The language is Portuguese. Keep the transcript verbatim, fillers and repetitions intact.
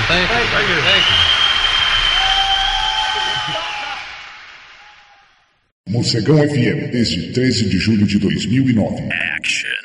Thank you. Thank you. Thank you. Morcegão F M, desde treze de julho de dois mil e nove. Action.